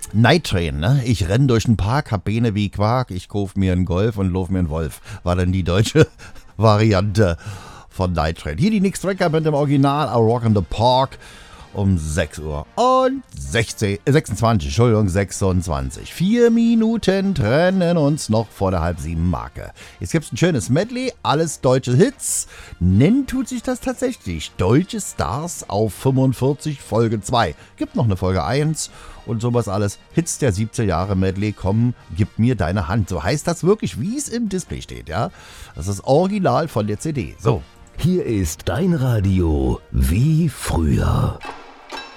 Night Train, ne? Ich renn durch den Park, hab Beine wie Quark, ich kauf mir einen Golf und lauf mir einen Wolf. War dann die deutsche Variante von Night Train. Hier die Nick Striker Band im Original, A Rock in the Park um 6 Uhr und 26, Entschuldigung, 26. 4 Minuten trennen uns noch vor der 6:30 Marke. Jetzt gibt's ein schönes Medley, alles deutsche Hits. Nennen tut sich das tatsächlich. Deutsche Stars auf 45, Folge 2. Gibt noch eine Folge 1 und sowas alles. Hits der 70er Jahre Medley, komm, gib mir deine Hand. So heißt das wirklich, wie es im Display steht, ja. Das ist das Original von der CD. So. Hier ist dein Radio wie früher.